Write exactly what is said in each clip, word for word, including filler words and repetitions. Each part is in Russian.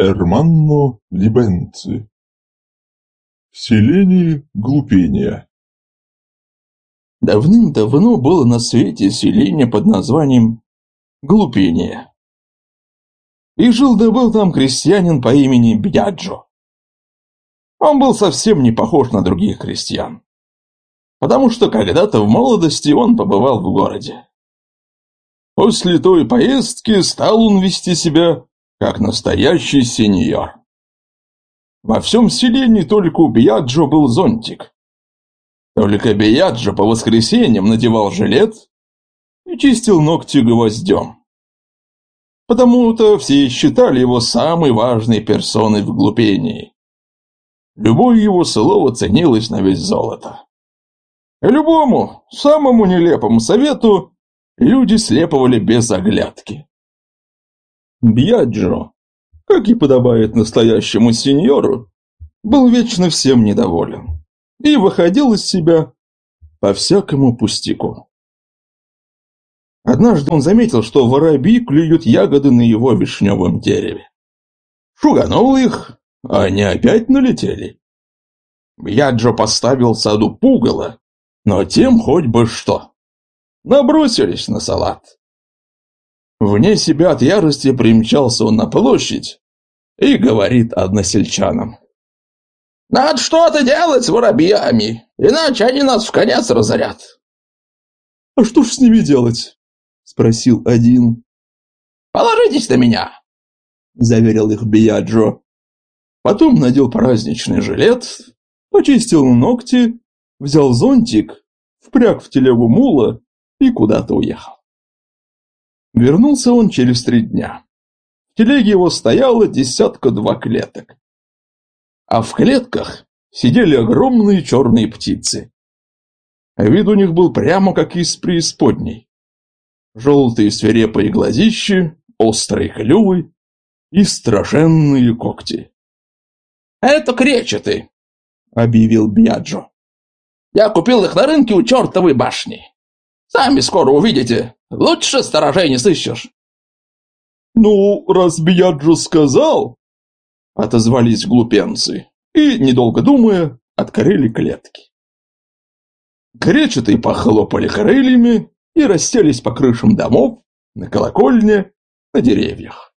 Эрманно Либенци. В селении Глупения. Давным-давно было на свете селение под названием Глупения. И жил-да был там крестьянин по имени Бьяджо. Он был совсем не похож на других крестьян, потому что когда-то в молодости он побывал в городе. После той поездки стал он вести себя как настоящий сеньор. Во всем селении только у Бьяджо был зонтик. Только Бьяджо по воскресеньям надевал жилет и чистил ногти гвоздем. Потому-то все считали его самой важной персоной в Глупении. Любое его слово ценилось на вес золота. Любому, самому нелепому совету люди следовали без оглядки. Бьяджо, как и подобает настоящему сеньору, был вечно всем недоволен и выходил из себя по всякому пустяку. Однажды он заметил, что воробьи клюют ягоды на его вишневом дереве. Шуганул их, а они опять налетели. Бьяджо поставил в саду пугало, но тем хоть бы что. Набросились на салат. Вне себя от ярости примчался он на площадь и говорит односельчанам: «Надо что-то делать с воробьями, иначе они нас в конец разорят». «А что ж с ними делать?» – спросил один. «Положитесь на меня», – заверил их Бьяджо. Потом надел праздничный жилет, почистил ногти, взял зонтик, впряг в телегу мула и куда-то уехал. Вернулся он через три дня. В телеге его стояло десятка-два клеток. А в клетках сидели огромные черные птицы. Вид у них был прямо как из преисподней. Желтые свирепые глазищи, острые клювы и страшенные когти. «Это кречеты», — объявил Бьяджо. «Я купил их на рынке у чертовой башни. Сами скоро увидите. Лучше сторожей не сыщешь». «Ну, раз Бьяджо сказал», — отозвались глупенцы и, недолго думая, открыли клетки. Кречеты похлопали крыльями и расселись по крышам домов, на колокольне, на деревьях.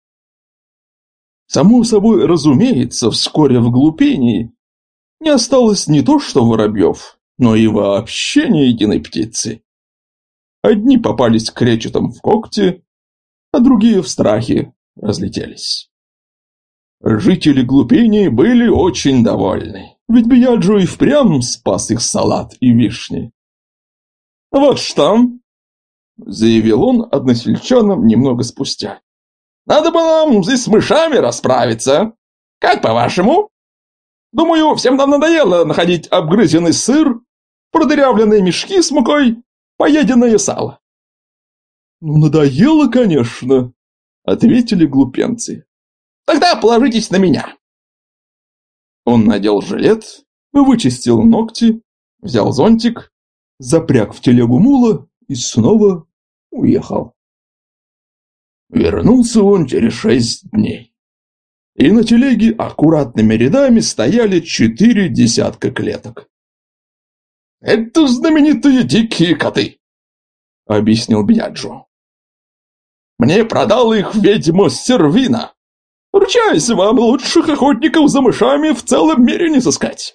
Само собой разумеется, вскоре в Глупении не осталось не то что воробьев, но и вообще ни единой птицы. Одни попались кречетам в когти, а другие в страхе разлетелись. Жители Глупении были очень довольны, ведь Бьяджо и впрямь спас их салат и вишни. «Вот что», — заявил он односельчанам немного спустя, — «надо бы нам здесь с мышами расправиться. Как по-вашему? Думаю, всем нам надоело находить обгрызенный сыр, продырявленные мешки с мукой, поеденное сало». «Ну, надоело, конечно», — ответили глупенцы. «Тогда положитесь на меня». Он надел жилет, вычистил ногти, взял зонтик, запряг в телегу мула и снова уехал. Вернулся он через шесть дней. И на телеге аккуратными рядами стояли четыре десятка клеток. «Это знаменитые дикие коты», — объяснил Бьяджо. «Мне продала их ведьма Сервина. Ручаюсь вам, лучших охотников за мышами в целом мире не сыскать».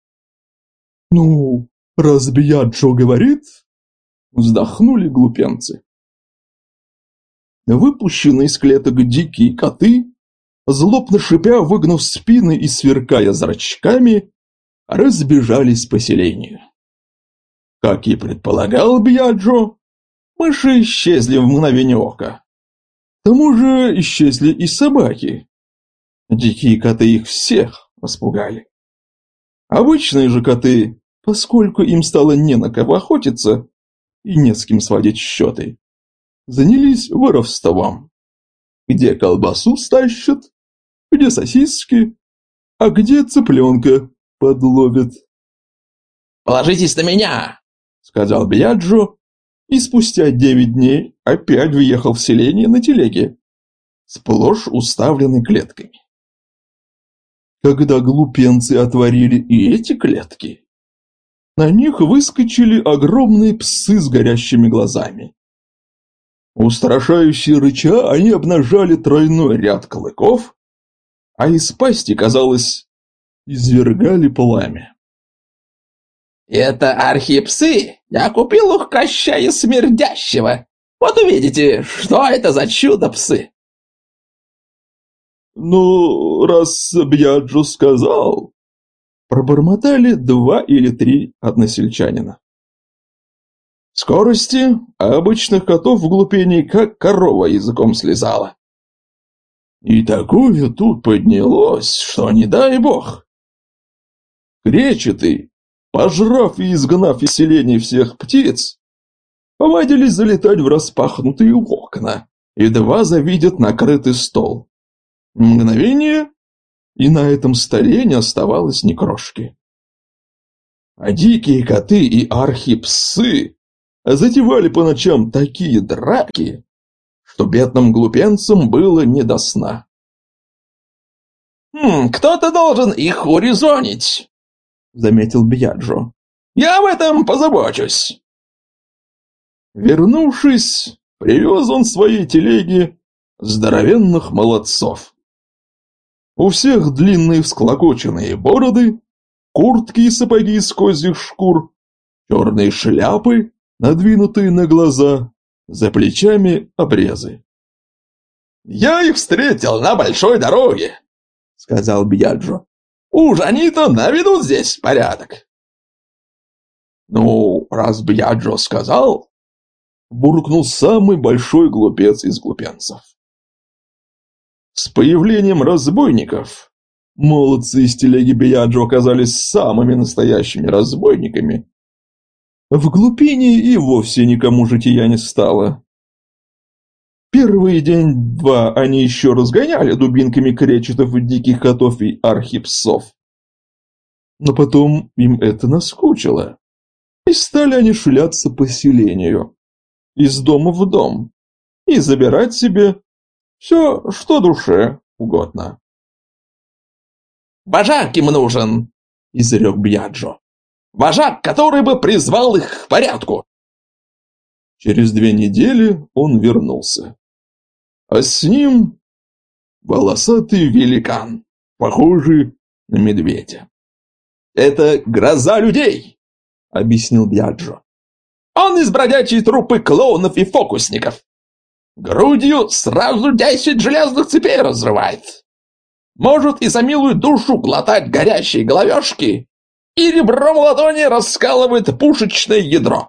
«Ну, раз Бьяджо говорит», — вздохнули глупенцы. Выпущенные из клеток дикие коты, злобно шипя, выгнув спины и сверкая зрачками, разбежались по селению. Как и предполагал Бьяджо, мыши исчезли в мгновение ока. К тому же исчезли и собаки. Дикие коты их всех распугали. Обычные же коты, поскольку им стало не на кого охотиться и не с кем сводить счеты, занялись воровством. Где колбасу стащат, где сосиски, а где цыпленка подловят. «Положитесь на меня», — сказал Бьяджо, и спустя девять дней опять въехал в селение на телеге. сплошь уставлены клетками. Когда глупенцы отворили и эти клетки, на них выскочили огромные псы с горящими глазами. Устрашающе рыча, они обнажали тройной ряд клыков, а из пасти, казалось, извергали пламя. «Это архипсы! Я купил их Кощая Смердящего! Вот увидите, что это за чудо-псы!» «Ну, раз Бьяджо сказал...» Пробормотали два или три односельчанина. Скорости обычных котов в глупении как корова языком слезала. И такое тут поднялось, что не дай бог. Кречеты, пожрав и изгнав из селений всех птиц, повадились залетать в распахнутые окна, едва завидят накрытый стол. Мгновение, и на этом столе не оставалось ни крошки. А дикие коты и архипсы затевали по ночам такие драки, что бедным глупенцам было не до сна. «Хм, кто-то должен их урезонить», — заметил Бьяджо. «Я об этом позабочусь». Вернувшись, привез он в своей телеге здоровенных молодцов. У всех длинные всклокоченные бороды, куртки и сапоги из козьих шкур, черные шляпы, надвинутые на глаза, за плечами обрезы. «Я их встретил на большой дороге», — сказал Бьяджо. «Уж они-то наведут здесь порядок». «Ну, раз Бьяджо сказал», — буркнул самый большой глупец из глупенцев. С появлением разбойников молодцы из телеги Бьяджо оказались самыми настоящими разбойниками. В глупении и вовсе никому жития не стало. Первый день-два они еще разгоняли дубинками кречетов и диких котов и архипсов. Но потом им это наскучило, и стали они шляться по селению, из дома в дом, и забирать себе все, что душе угодно. «Вожак им нужен», — изрек Бьяджо. «Вожак, который бы призвал их к порядку». Через две недели он вернулся. А с ним волосатый великан, похожий на медведя. «Это гроза людей», — объяснил Бьяджо. «Он из бродячей труппы клоунов и фокусников. Грудью сразу десять железных цепей разрывает. Может и за милую душу глотать горящие головешки, и ребром ладони раскалывает пушечное ядро».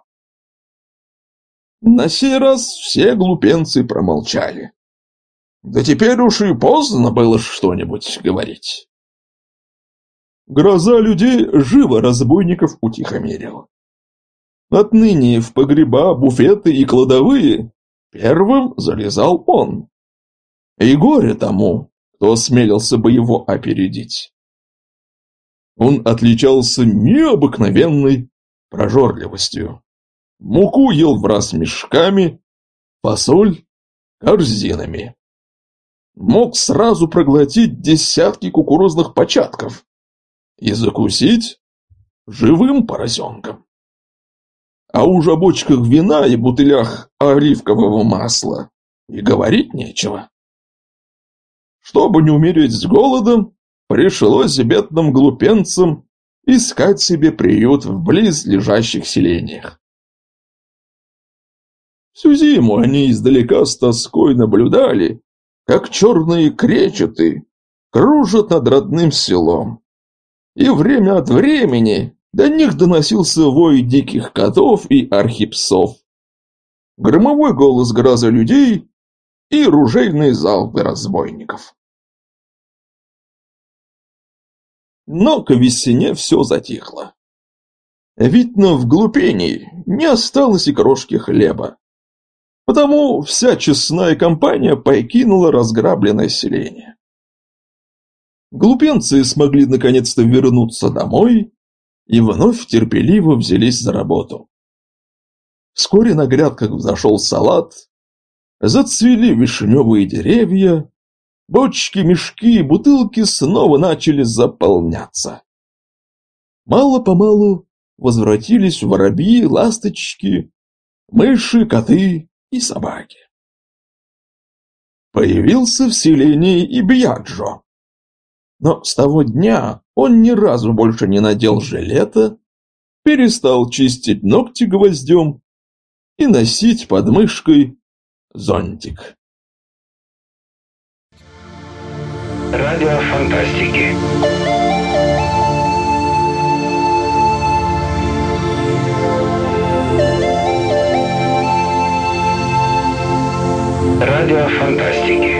На сей раз все глупенцы промолчали. Да теперь уж и поздно было что-нибудь говорить. Гроза людей живо разбойников утихомирила. Отныне в погреба, буфеты и кладовые первым залезал он. И горе тому, кто осмелился бы его опередить. Он отличался необыкновенной прожорливостью. Муку ел враз мешками, фасоль корзинами. Мог сразу проглотить десятки кукурузных початков и закусить живым поросенком. А уж о бочках вина и бутылях оливкового масла и говорить нечего. Чтобы не умереть с голодом, пришлось бедным глупенцам искать себе приют в близлежащих селениях. Всю зиму они издалека с тоской наблюдали, как черные кречеты кружат над родным селом. И время от времени до них доносился вой диких котов и архипсов, громовой голос гроза людей и ружейные залпы разбойников. Но к весне все затихло. Видно, в глупении не осталось и крошки хлеба. Потому вся честная компания покинула разграбленное селение. Глупенцы смогли наконец-то вернуться домой и вновь терпеливо взялись за работу. Вскоре на грядках взошел салат, зацвели вишневые деревья, Бочки, мешки, бутылки снова начали заполняться. Мало-помалу возвратились воробьи, ласточки, мыши, коты и собаки. Появился в селении и Бьяджо. Но с того дня он ни разу больше не надел жилета, перестал чистить ногти гвоздем и носить под мышкой зонтик. Радио фантастики. Радио фантастики.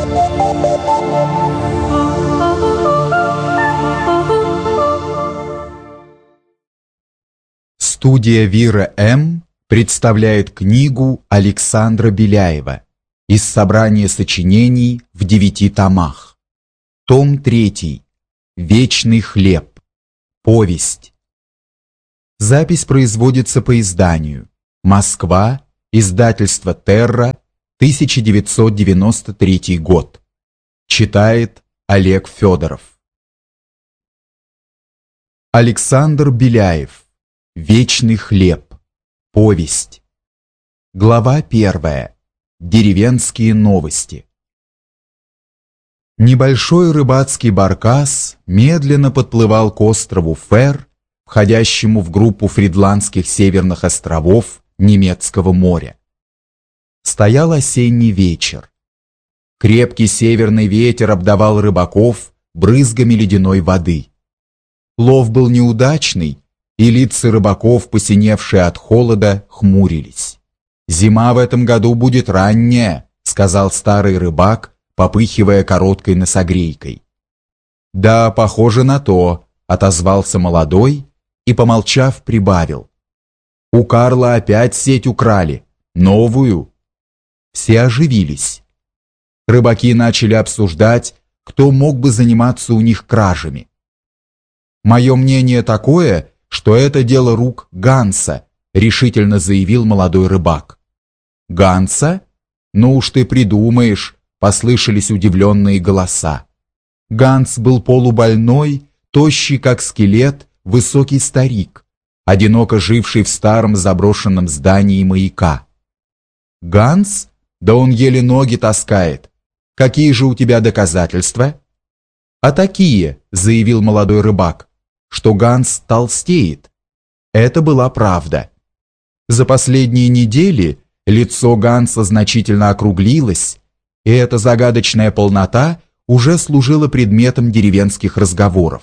Студия Вира М представляет книгу Александра Беляева из собрания сочинений в девяти томах. Том третий. Вечный хлеб. Повесть. Запись производится по изданию. Москва. Издательство Терра. тысяча девятьсот девяносто третий год. Читает Олег Федоров. Александр Беляев. Вечный хлеб. Повесть. Глава первая. Деревенские новости. Небольшой рыбацкий баркас медленно подплывал к острову Фэр, входящему в группу фридландских северных островов Немецкого моря. Стоял осенний вечер. Крепкий северный ветер обдавал рыбаков брызгами ледяной воды. Лов был неудачный, и лица рыбаков, посиневшие от холода, хмурились. «Зима в этом году будет ранняя», — сказал старый рыбак, попыхивая короткой носогрейкой. «Да, похоже на то», — отозвался молодой и, помолчав, прибавил. «У Карла опять сеть украли, новую». Все оживились. Рыбаки начали обсуждать, кто мог бы заниматься у них кражами. «Мое мнение такое, что это дело рук Ганса», — решительно заявил молодой рыбак. «Ганса? Ну уж ты придумаешь», — послышались удивленные голоса. Ганс был полубольной, тощий как скелет, высокий старик, одиноко живший в старом заброшенном здании маяка. «Ганс? Да он еле ноги таскает. Какие же у тебя доказательства?» «А такие», — заявил молодой рыбак, что Ганс толстеет. Это была правда. За последние недели лицо Ганса значительно округлилось, и эта загадочная полнота уже служила предметом деревенских разговоров.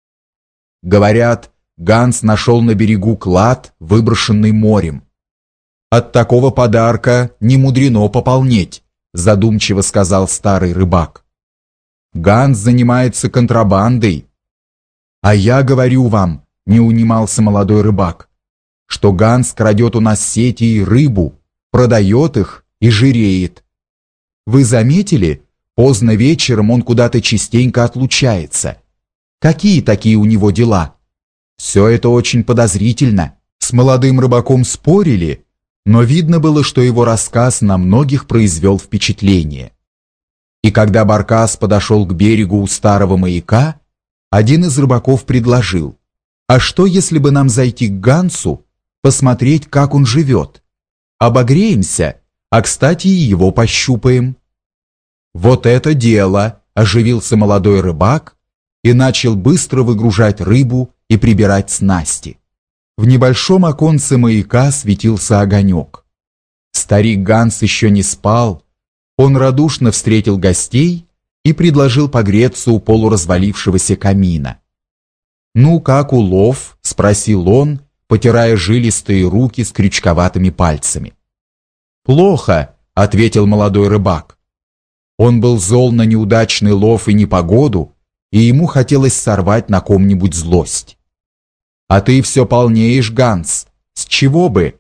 Говорят, Ганс нашел на берегу клад, выброшенный морем. «От такого подарка не мудрено пополнеть», задумчиво сказал старый рыбак. «Ганс занимается контрабандой». «А я говорю вам», не унимался молодой рыбак, «что Ганс крадет у нас сети и рыбу, продает их и жиреет. Вы заметили, поздно вечером он куда-то частенько отлучается. Какие такие у него дела? Все это очень подозрительно». С молодым рыбаком спорили, но видно было, что его рассказ на многих произвел впечатление. И когда баркас подошел к берегу у старого маяка, один из рыбаков предложил: «А что, если бы нам зайти к Гансу, посмотреть, как он живет? Обогреемся, а, кстати, и его пощупаем». «Вот это дело!» – оживился молодой рыбак и начал быстро выгружать рыбу и прибирать снасти. В небольшом оконце маяка светился огонек. Старик Ганс еще не спал, он радушно встретил гостей и предложил погреться у полуразвалившегося камина. «Ну, как улов?» – спросил он, потирая жилистые руки с крючковатыми пальцами. «Плохо», – ответил молодой рыбак. Он был зол на неудачный лов и непогоду, и ему хотелось сорвать на ком-нибудь злость. «А ты все полнеешь, Ганс. С чего бы?»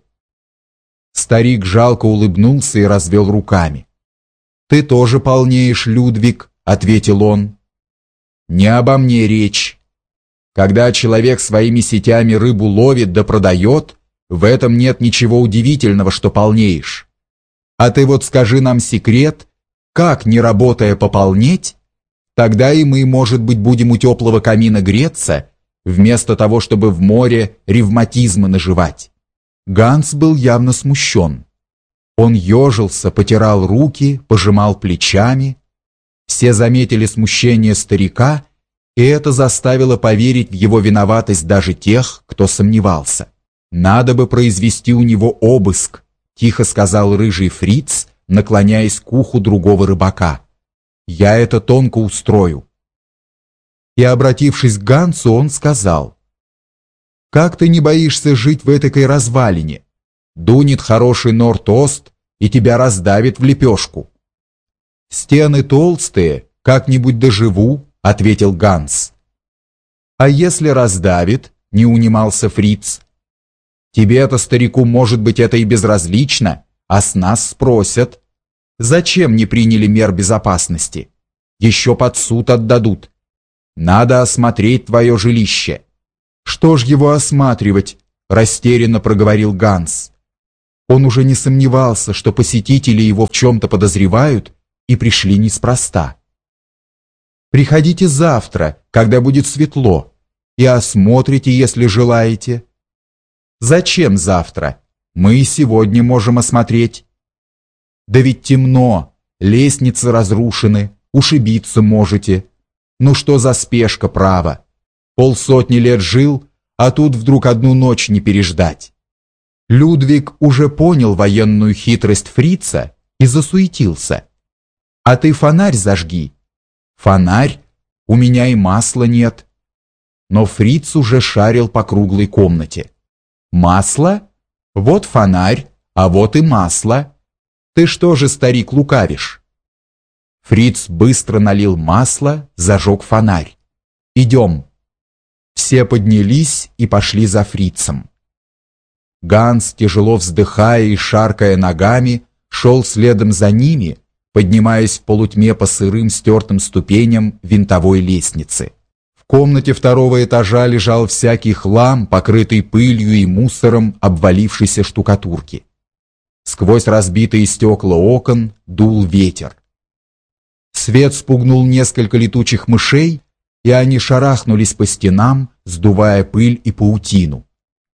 Старик жалко улыбнулся и развел руками. «Ты тоже полнеешь, Людвиг», — ответил он. «Не обо мне речь. Когда человек своими сетями рыбу ловит да продает, в этом нет ничего удивительного, что полнеешь. А ты вот скажи нам секрет, Как, не работая, пополнеть? Тогда и мы, может быть, будем у теплого камина греться, вместо того, чтобы в море ревматизма наживать. Ганс был явно смущен. Он ежился, потирал руки, пожимал плечами. Все заметили смущение старика, и это заставило поверить в его виноватость даже тех, кто сомневался. «Надо бы произвести у него обыск», – тихо сказал рыжий фриц, наклоняясь к уху другого рыбака. «Я это тонко устрою». И, обратившись к Гансу, он сказал: «Как ты не боишься жить в этакой развалине? Дунет хороший норд-ост, и тебя раздавит в лепешку». «Стены толстые, как-нибудь доживу», — ответил Ганс. «А если раздавит?» — не унимался фриц. «Тебе-то, старику, может быть, это и безразлично, а с нас спросят. Зачем не приняли мер безопасности? Еще под суд отдадут. Надо осмотреть твое жилище». «Что ж его осматривать?» – растерянно проговорил Ганс. Он уже не сомневался, что посетители его в чем-то подозревают и пришли неспроста. «Приходите завтра, когда будет светло, и осмотрите, если желаете». «Зачем завтра? Мы и сегодня можем осмотреть». «Да ведь темно, лестницы разрушены, ушибиться можете. Ну что за спешка, право? Полсотни лет жил, а тут вдруг одну ночь не переждать». Людвиг уже понял военную хитрость фрица и засуетился. «А ты фонарь зажги». «Фонарь? У меня и масла нет». Но фриц уже шарил по круглой комнате. «Масло? Вот фонарь, а вот и масло. Ты что же, старик, лукавишь?» Фриц быстро налил масло, зажег фонарь. «Идем». Все поднялись и пошли за фрицем. Ганс, тяжело вздыхая и шаркая ногами, шел следом за ними, поднимаясь в полутьме по сырым стертым ступеням винтовой лестницы. В комнате второго этажа лежал всякий хлам, покрытый пылью и мусором обвалившейся штукатурки. Сквозь разбитые стекла окон дул ветер. Свет спугнул несколько летучих мышей, и они шарахнулись по стенам, сдувая пыль и паутину.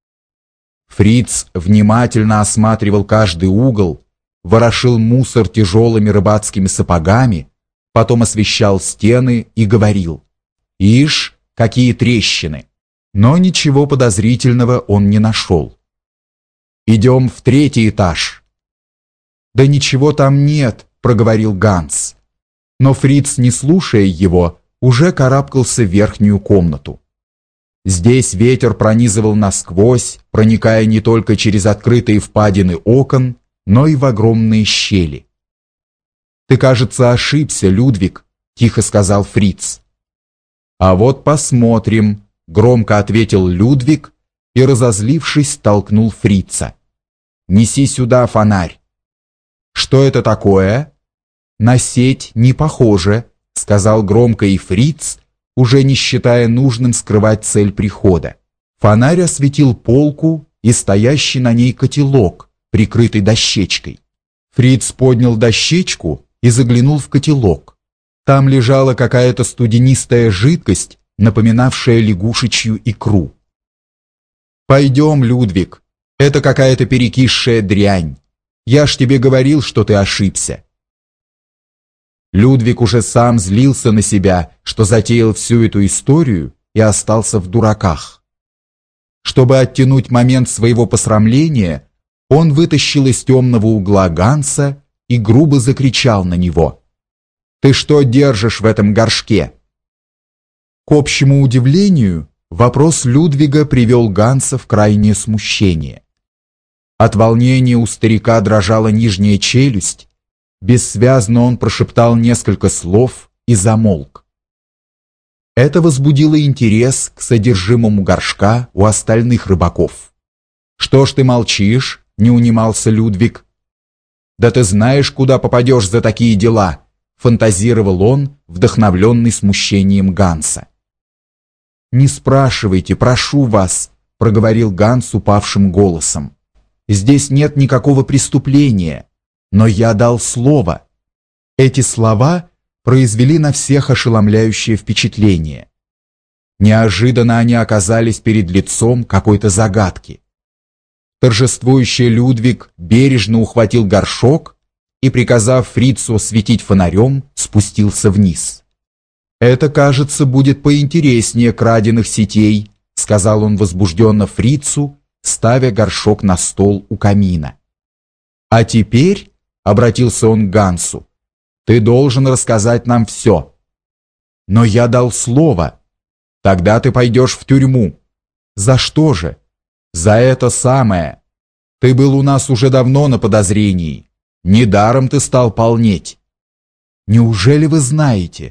Фриц внимательно осматривал каждый угол, ворошил мусор тяжелыми рыбацкими сапогами, потом освещал стены и говорил: «Ишь, какие трещины!» Но ничего подозрительного он не нашел. «Идем в третий этаж». «Да ничего там нет», — проговорил Ганс. Но Фриц, не слушая его, уже карабкался в верхнюю комнату. Здесь ветер пронизывал насквозь, проникая не только через открытые впадины окон, но и в огромные щели. «Ты, кажется, ошибся, Людвиг», — тихо сказал Фриц. «А вот посмотрим», — громко ответил Людвиг и, разозлившись, толкнул Фрица. «Неси сюда фонарь». «Что это такое?» «На сеть не похоже», — сказал громко и Фриц, уже не считая нужным скрывать цель прихода. Фонарь осветил полку и стоящий на ней котелок, прикрытый дощечкой. Фриц поднял дощечку и заглянул в котелок. Там лежала какая-то студенистая жидкость, напоминавшая лягушечью икру. «Пойдем, Людвиг, это какая-то перекисшая дрянь. Я ж тебе говорил, что ты ошибся». Людвиг уже сам злился на себя, что затеял всю эту историю и остался в дураках. Чтобы оттянуть момент своего посрамления, он вытащил из темного угла Ганса и грубо закричал на него: «Ты что держишь в этом горшке?» К общему удивлению, вопрос Людвига привел Ганса в крайнее смущение. От волнения у старика дрожала нижняя челюсть. Бессвязно он прошептал несколько слов и замолк. Это возбудило интерес к содержимому горшка у остальных рыбаков. «Что ж ты молчишь?» — не унимался Людвиг. «Да ты знаешь, куда попадешь за такие дела», — фантазировал он, вдохновленный смущением Ганса. «Не спрашивайте, прошу вас», — проговорил Ганс упавшим голосом. «Здесь нет никакого преступления. Но я дал слово». Эти слова произвели на всех ошеломляющее впечатление. Неожиданно они оказались перед лицом какой-то загадки. Торжествующий Людвиг бережно ухватил горшок и, приказав фрицу светить фонарем, спустился вниз. «Это, кажется, будет поинтереснее краденых сетей», сказал он возбужденно фрицу, ставя горшок на стол у камина. «А теперь», — обратился он к Гансу, — «ты должен рассказать нам все». «Но я дал слово». «Тогда ты пойдешь в тюрьму». «За что же?» «За это самое. Ты был у нас уже давно на подозрении. Недаром ты стал полнеть». «Неужели вы знаете?»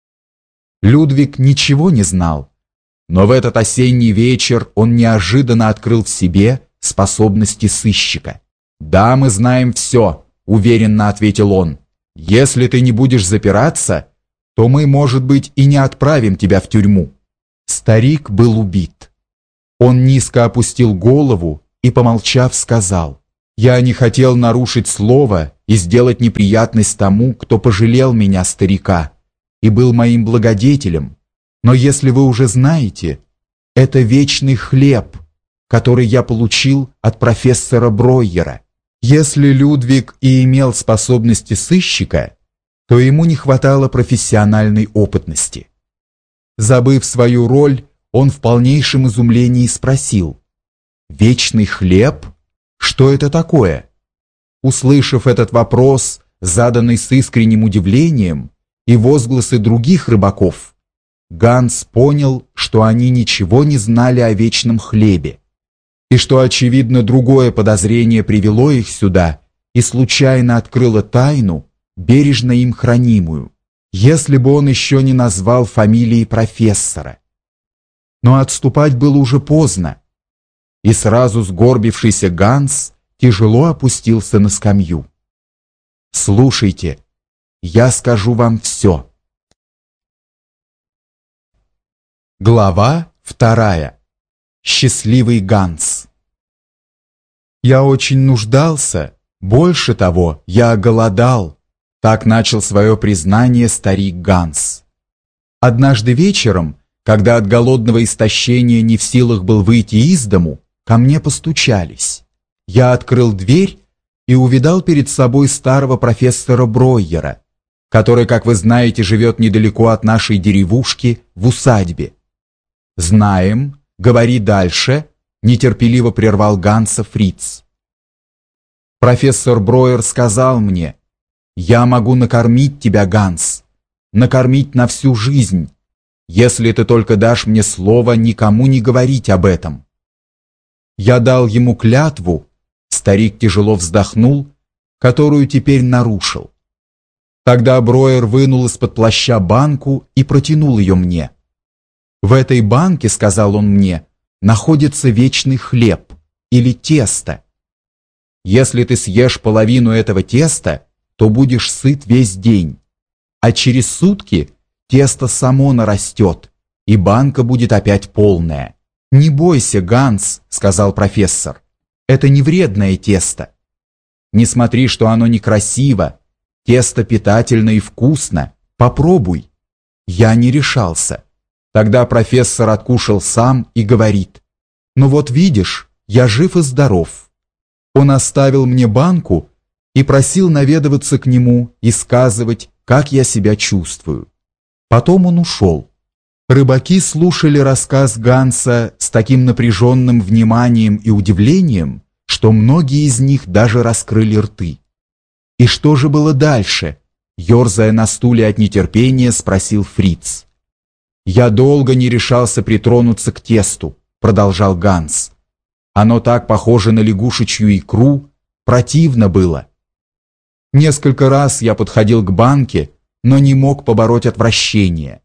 Людвиг ничего не знал, но в этот осенний вечер он неожиданно открыл в себе способности сыщика. «Да, мы знаем все», — уверенно ответил он. «Если ты не будешь запираться, то мы, может быть, и не отправим тебя в тюрьму». Старик был убит. Он низко опустил голову и, помолчав, сказал: «Я не хотел нарушить слово и сделать неприятность тому, кто пожалел меня, старика, и был моим благодетелем. Но если вы уже знаете, это вечный хлеб, который я получил от профессора Бройера. Если Людвиг и имел способности сыщика, то ему не хватало профессиональной опытности». Забыв свою роль, он в полнейшем изумлении спросил: «Вечный хлеб? Что это такое?» Услышав этот вопрос, заданный с искренним удивлением, и возгласы других рыбаков, Ганс понял, что они ничего не знали о вечном хлебе, и что, очевидно, другое подозрение привело их сюда и случайно открыло тайну, бережно им хранимую, если бы он еще не назвал фамилии профессора. Но отступать было уже поздно, и сразу сгорбившийся Ганс тяжело опустился на скамью. «Слушайте, я скажу вам все». Глава вторая. Счастливый Ганс. «Я очень нуждался, больше того, я голодал», так начал свое признание старик Ганс. Однажды вечером, когда от голодного истощения не в силах был выйти из дому, ко мне постучались. Я открыл дверь и увидал перед собой старого профессора Бройера, который, как вы знаете, живет недалеко от нашей деревушки в усадьбе. «Знаем, говори дальше», — нетерпеливо прервал Ганса фриц. «Профессор Бройер сказал мне: я могу накормить тебя, Ганс, накормить на всю жизнь, если ты только дашь мне слово никому не говорить об этом». Я дал ему клятву, старик тяжело вздохнул, которую теперь нарушил. Тогда Бройер вынул из-под плаща банку и протянул ее мне. «В этой банке, — сказал он мне, — находится вечный хлеб или тесто. Если ты съешь половину этого теста, то будешь сыт весь день, а через сутки тесто само нарастет, и банка будет опять полная. Не бойся, Ганс, — сказал профессор, — это не вредное тесто. Не смотри, что оно некрасиво, тесто питательно и вкусно, попробуй». Я не решался. Тогда профессор откушал сам и говорит: «Ну вот видишь, я жив и здоров». Он оставил мне банку и просил наведываться к нему и сказывать, как я себя чувствую. Потом он ушел. Рыбаки слушали рассказ Ганса с таким напряженным вниманием и удивлением, что многие из них даже раскрыли рты. «И что же было дальше?» — ерзая на стуле от нетерпения, спросил фриц. «Я долго не решался притронуться к тесту», — продолжал Ганс. «Оно так похоже на лягушечью икру, противно было. Несколько раз я подходил к банке, но не мог побороть отвращение.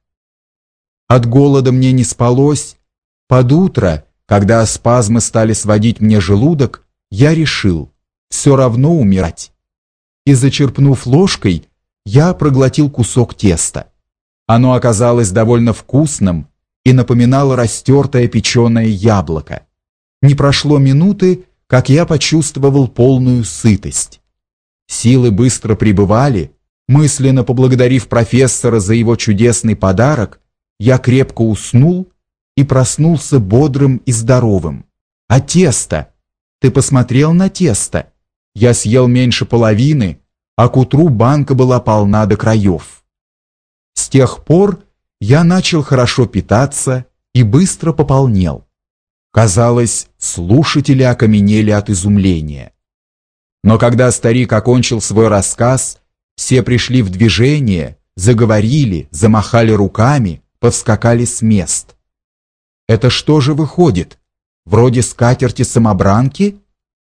От голода мне не спалось. Под утро, когда спазмы стали сводить мне желудок, я решил все равно умирать. И, зачерпнув ложкой, я проглотил кусок теста. Оно оказалось довольно вкусным и напоминало растертое печеное яблоко. Не прошло минуты, как я почувствовал полную сытость. Силы быстро прибывали, Мысленно поблагодарив профессора за его чудесный подарок, я крепко уснул и проснулся бодрым и здоровым. А тесто? Ты посмотрел на тесто? Я съел меньше половины, а к утру банка была полна до краев. С тех пор я начал хорошо питаться и быстро пополнел. Казалось, слушатели окаменели от изумления. Но когда старик окончил свой рассказ, все пришли в движение, заговорили, замахали руками, повскакали с мест. Это что же выходит? Вроде скатерти-самобранки?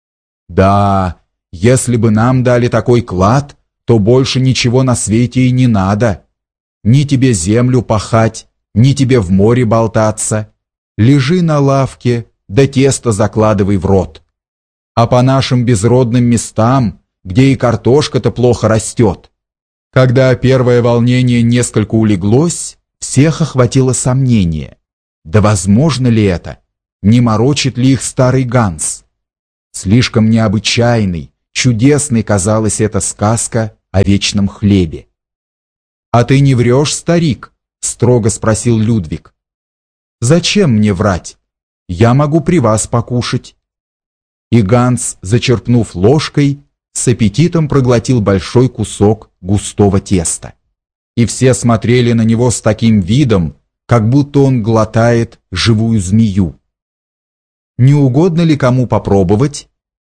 Да, если бы нам дали такой клад, то больше ничего на свете и не надо. Ни тебе землю пахать, ни тебе в море болтаться. Лежи на лавке, да тесто закладывай в рот. А по нашим безродным местам, где и картошка-то плохо растет. Когда первое волнение несколько улеглось, всех охватило сомнение. Да возможно ли это? Не морочит ли их старый Ганс? Слишком необычайной, чудесной казалась эта сказка о вечном хлебе. «А ты не врешь, старик?» – строго спросил Людвиг. «Зачем мне врать? Я могу при вас покушать». И Ганс, зачерпнув ложкой, с аппетитом проглотил большой кусок густого теста. И все смотрели на него с таким видом, как будто он глотает живую змею. Не угодно ли кому попробовать?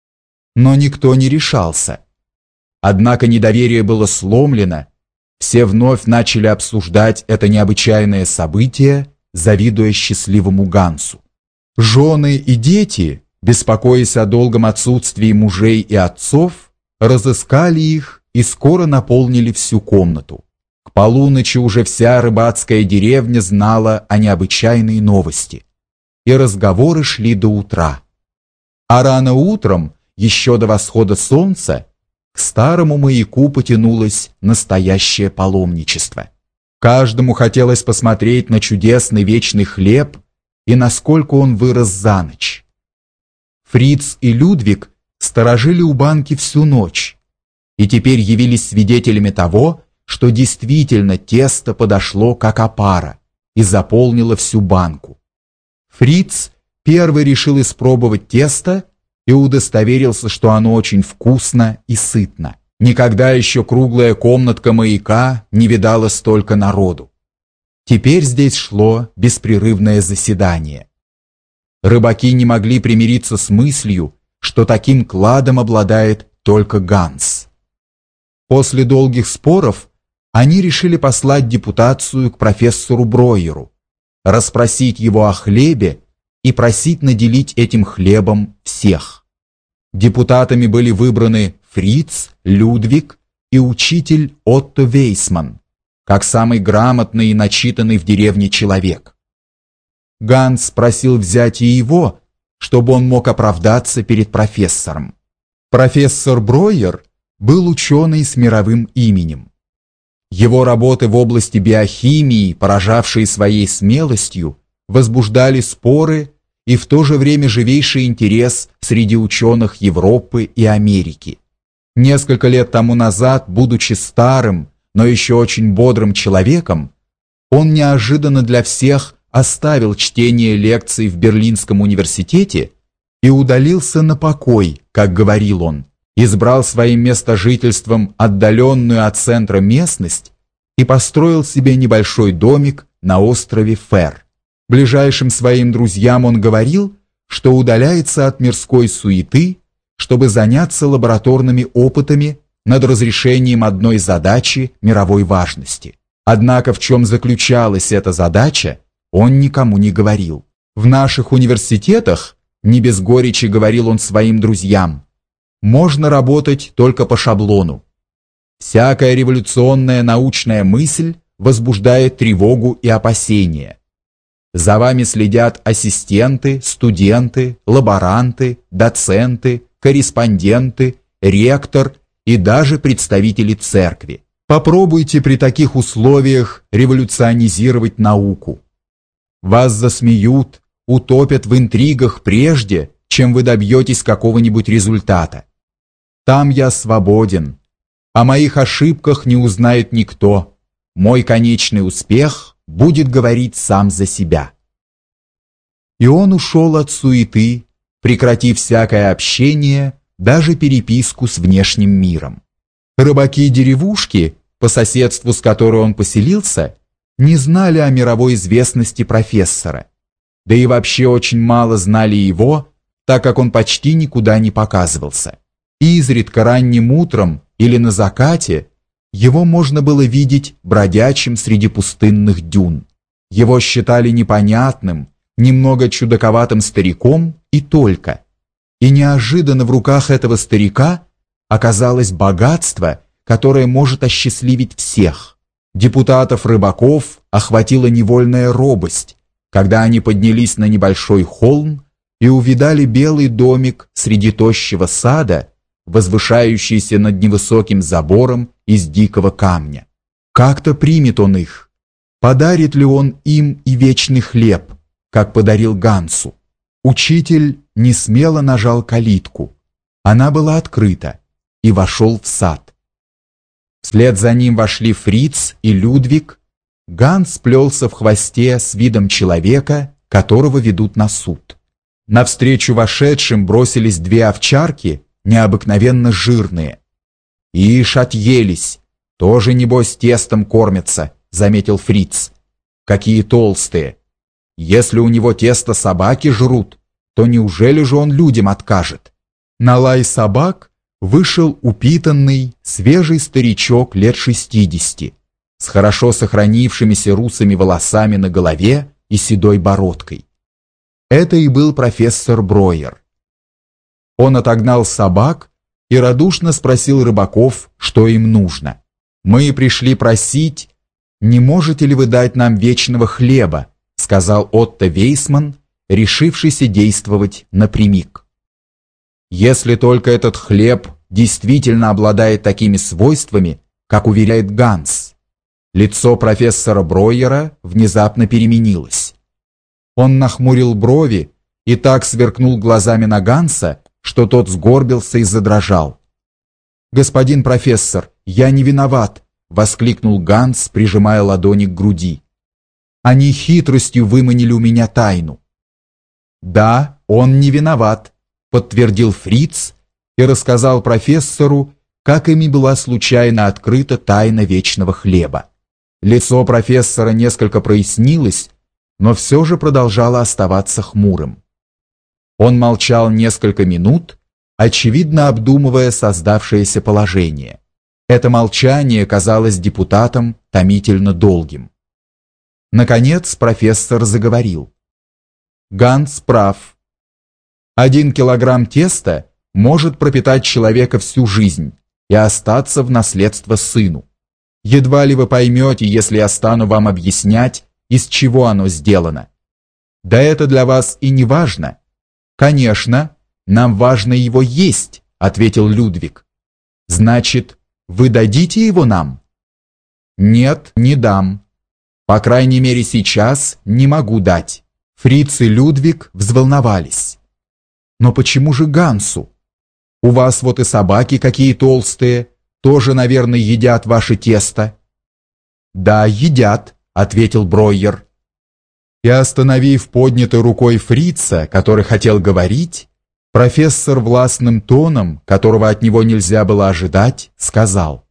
Но никто не решался. Однако недоверие было сломлено, все вновь начали обсуждать это необычайное событие, завидуя счастливому Гансу. Жены и дети, беспокоясь о долгом отсутствии мужей и отцов, разыскали их и скоро наполнили всю комнату. К полуночи уже вся рыбацкая деревня знала о необычайной новости, и разговоры шли до утра. А рано утром, еще до восхода солнца, к старому маяку потянулось настоящее паломничество. Каждому хотелось посмотреть на чудесный вечный хлеб и насколько он вырос за ночь. Фриц и Людвиг сторожили у банки всю ночь и теперь явились свидетелями того, что действительно тесто подошло как опара и заполнило всю банку. Фриц первый решил испробовать тесто и удостоверился, что оно очень вкусно и сытно. Никогда еще круглая комнатка маяка не видала столько народу. Теперь здесь шло беспрерывное заседание. Рыбаки не могли примириться с мыслью, что таким кладом обладает только Ганс. После долгих споров они решили послать депутацию к профессору Бройеру, расспросить его о хлебе и просить наделить этим хлебом всех. Депутатами были выбраны Фриц, Людвиг и учитель Отто Вейсман, как самый грамотный и начитанный в деревне человек. Ганс просил взять и его, чтобы он мог оправдаться перед профессором. Профессор Бройер был ученый с мировым именем. Его работы в области биохимии, поражавшие своей смелостью, возбуждали споры и в то же время живейший интерес среди ученых Европы и Америки. Несколько лет тому назад, будучи старым, но еще очень бодрым человеком, он неожиданно для всех оставил чтение лекций в Берлинском университете и удалился на покой, как говорил он, избрал своим местожительством отдаленную от центра местность и построил себе небольшой домик на острове Фэр. Ближайшим своим друзьям он говорил, что удаляется от мирской суеты, чтобы заняться лабораторными опытами над разрешением одной задачи мировой важности. Однако в чем заключалась эта задача, он никому не говорил. В наших университетах, не без горечи говорил он своим друзьям, можно работать только по шаблону. Всякая революционная научная мысль возбуждает тревогу и опасения. За вами следят ассистенты, студенты, лаборанты, доценты, корреспонденты, ректор и даже представители церкви. Попробуйте при таких условиях революционизировать науку. Вас засмеют, утопят в интригах прежде, чем вы добьетесь какого-нибудь результата. Там я свободен. О моих ошибках не узнает никто. Мой конечный успех будет говорить сам за себя». И он ушел от суеты, прекратив всякое общение, даже переписку с внешним миром. Рыбаки деревушки, по соседству с которой он поселился, не знали о мировой известности профессора, да и вообще очень мало знали его, так как он почти никуда не показывался. Изредка ранним утром или на закате его можно было видеть бродячим среди пустынных дюн. Его считали непонятным, немного чудаковатым стариком и только. И неожиданно в руках этого старика оказалось богатство, которое может осчастливить всех. Депутатов-рыбаков охватила невольная робость, когда они поднялись на небольшой холм и увидали белый домик среди тощего сада, возвышающийся над невысоким забором из дикого камня. Как-то примет он их, подарит ли он им и вечный хлеб, как подарил Гансу. Учитель несмело нажал калитку. Она была открыта, и вошел в сад. Вслед за ним вошли Фриц и Людвиг. Ганс плелся в хвосте с видом человека, которого ведут на суд. Навстречу вошедшим бросились две овчарки, необыкновенно жирные. «Ишь, отъелись, тоже, небось, тестом кормятся», — заметил Фриц. «Какие толстые! Если у него тесто собаки жрут, то неужели же он людям откажет?» На лай собак вышел упитанный, свежий старичок лет шестидесяти, с хорошо сохранившимися русыми волосами на голове и седой бородкой. Это и был профессор Бройер. Он отогнал собак и радушно спросил рыбаков, что им нужно. «Мы пришли просить, не можете ли вы дать нам вечного хлеба», сказал Отто Вейсман, решившийся действовать напрямик. «Если только этот хлеб действительно обладает такими свойствами, как уверяет Ганс». Лицо профессора Бройера внезапно переменилось. Он нахмурил брови и так сверкнул глазами на Ганса, что тот сгорбился и задрожал. «Господин профессор, я не виноват», — воскликнул Ганс, прижимая ладони к груди. «Они хитростью выманили у меня тайну». «Да, он не виноват», — подтвердил Фриц и рассказал профессору, как ими была случайно открыта тайна вечного хлеба. Лицо профессора несколько прояснилось, но все же продолжало оставаться хмурым. Он молчал несколько минут, очевидно обдумывая создавшееся положение. Это молчание казалось депутатам томительно долгим. Наконец профессор заговорил. «Ганс прав. Один килограмм теста может пропитать человека всю жизнь и остаться в наследство сыну. Едва ли вы поймете, если я стану вам объяснять, из чего оно сделано. Да это для вас и не важно. Конечно, нам важно его есть», — ответил Людвиг. «Значит, вы дадите его нам?» «Нет, не дам. По крайней мере, сейчас не могу дать». Фриц и Людвиг взволновались. «Но почему же Гансу? У вас вот и собаки какие толстые, тоже, наверное, едят ваше тесто». «Да, едят», — ответил Бройер. И, остановив поднятой рукой Фрица, который хотел говорить, профессор властным тоном, которого от него нельзя было ожидать, сказал: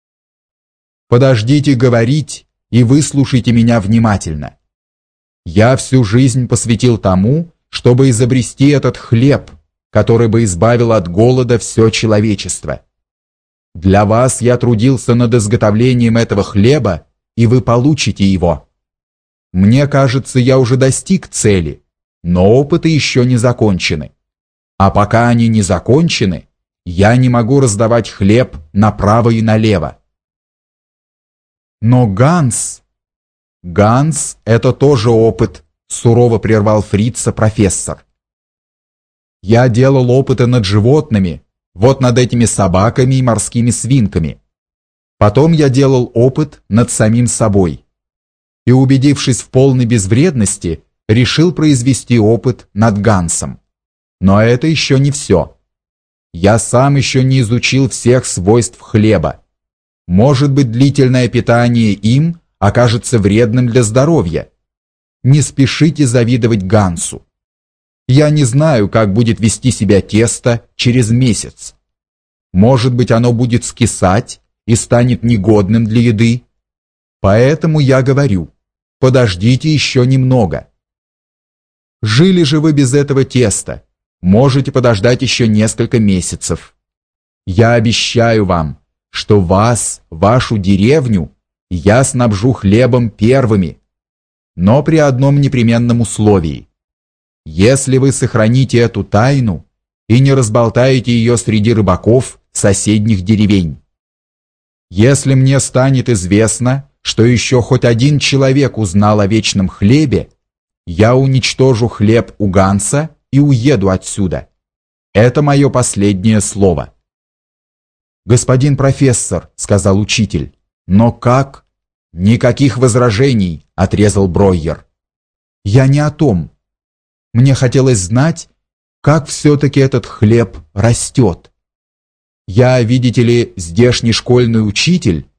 «Подождите говорить и выслушайте меня внимательно. Я всю жизнь посвятил тому, чтобы изобрести этот хлеб, который бы избавил от голода все человечество. Для вас я трудился над изготовлением этого хлеба, и вы получите его. Мне кажется, я уже достиг цели, но опыты еще не закончены. А пока они не закончены, я не могу раздавать хлеб направо и налево». «Но Ганс...» «Ганс — это тоже опыт», — сурово прервал Фрица профессор. «Я делал опыты над животными, вот над этими собаками и морскими свинками. Потом я делал опыт над самим собой. И, убедившись в полной безвредности, решил произвести опыт над Гансом. Но это еще не все. Я сам еще не изучил всех свойств хлеба, Может быть, длительное питание им окажется вредным для здоровья. Не спешите завидовать Гансу. Я не знаю, как будет вести себя тесто через месяц. Может быть, оно будет скисать и станет негодным для еды. Поэтому я говорю, подождите еще немного. Жили же вы без этого теста, можете подождать еще несколько месяцев. Я обещаю вам, что вас, вашу деревню, я снабжу хлебом первыми, но при одном непременном условии. Если вы сохраните эту тайну и не разболтаете ее среди рыбаков соседних деревень. Если мне станет известно, что еще хоть один человек узнал о вечном хлебе, я уничтожу хлеб у Ганса и уеду отсюда. Это мое последнее слово. «Господин профессор», — сказал учитель, — «но как?» «Никаких возражений», — отрезал Бройер. «Я не о том. Мне хотелось знать, как все-таки этот хлеб растет. Я, видите ли, здешний школьный учитель